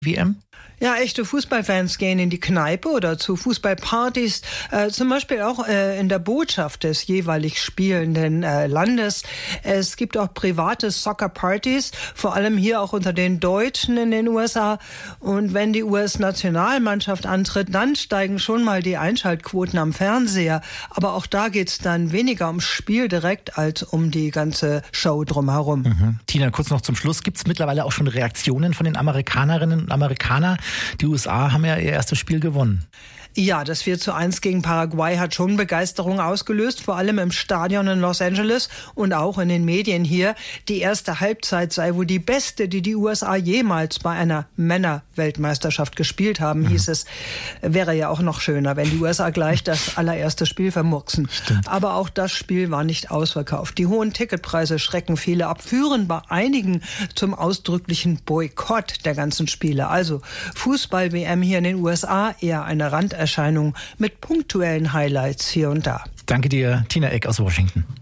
WM? Ja, echte Fußballfans gehen in die Kneipe oder zu Fußballpartys, zum Beispiel auch in der Botschaft des jeweilig spielenden Landes. Es gibt auch private Soccer-Partys, vor allem hier auch unter den Deutschen in den USA. Und wenn die US-Nationalmannschaft antritt, dann steigen schon mal die Einschaltquoten am Fernseher. Aber auch da geht's dann weniger ums Spiel direkt als um die ganze Show drumherum. Mhm. Tina, kurz noch zum Schluss. Gibt es mittlerweile auch schon Reaktionen von den Amerikanerinnen und Amerikanern? Die USA haben ja ihr erstes Spiel gewonnen. Ja, das 4:1 gegen Paraguay hat schon Begeisterung ausgelöst, vor allem im Stadion in Los Angeles und auch in den Medien hier. Die erste Halbzeit sei wohl die beste, die die USA jemals bei einer Männer-Weltmeisterschaft gespielt haben, hieß es. Wäre ja auch noch schöner, wenn die USA gleich das allererste Spiel vermurksen. Stimmt. Aber auch das Spiel war nicht ausverkauft. Die hohen Ticketpreise schrecken viele ab, führen bei einigen zum ausdrücklichen Boykott der ganzen Spiele. Also Fußball-WM hier in den USA eher eine Randerscheinung mit punktuellen Highlights hier und da. Danke dir, Tina Eck aus Washington.